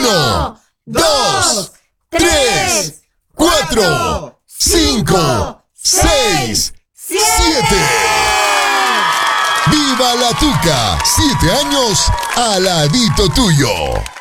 1, 2, 3, 4, 5, 6, 7. ¡Viva la Tuca! 7 años al ladito tuyo.